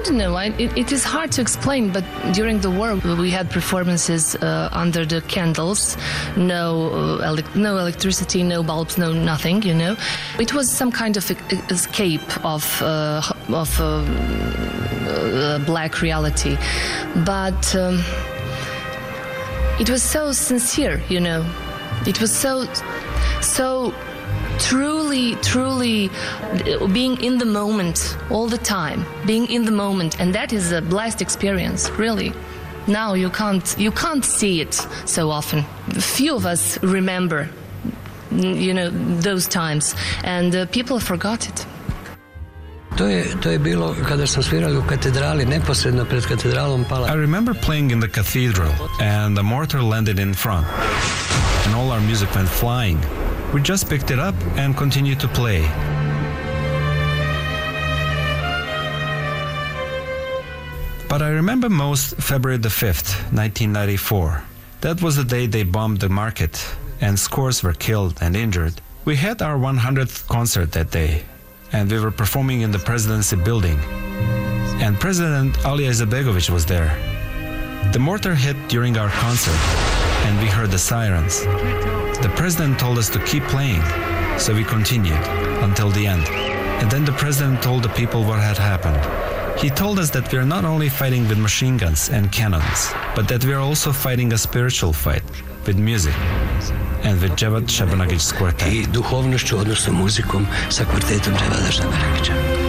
don't know. It is hard to explain, but during the war we had performances under the candles, no electricity, no bulbs, no nothing. It was some kind of escape of black reality, but it was so sincere. It was so truly being in the moment all the time, being in the moment, and that is a blessed experience, really. Now you can't see it so often. Few of us remember, those times, and people forgot it. To je bilo kada smo svirali u katedrali, neposredno pred katedralom pala. I remember playing in the cathedral, and the mortar landed in front, and all our music went flying. We just picked it up and continued to play. But I remember most February the 5th, 1994. That was the day they bombed the market, and scores were killed and injured. We had our 100th concert that day, and we were performing in the presidency building. And President Alija Izetbegović was there. The mortar hit during our concert, and we heard the sirens. The president told us to keep playing, so we continued until the end. And then the president told the people what had happened. He told us that we are not only fighting with machine guns and cannons, but that we are also fighting a spiritual fight with music and with Dževad Šebrnagić's quartet. I duhovnošću, odnosno muzikom sa kvartetom Dževada Šebrnagića.